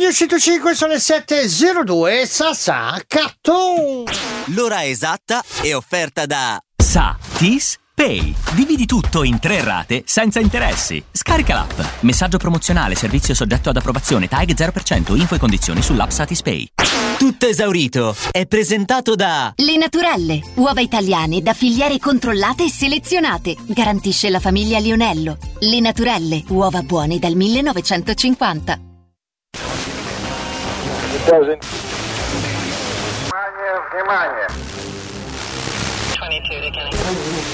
Radio 105 sono le 7:02. Sasà Catton. L'ora esatta è offerta da Satis Pay. Dividi tutto in 3 rate senza interessi. Scarica l'app. Messaggio promozionale, servizio soggetto ad approvazione, tag 0%, info e condizioni sull'app Satis Pay. Tutto esaurito. È presentato da Le Naturelle, uova italiane da filiere controllate e selezionate. Garantisce la famiglia Lionello. Le Naturelle, uova buone dal 1950. Внимание, внимание.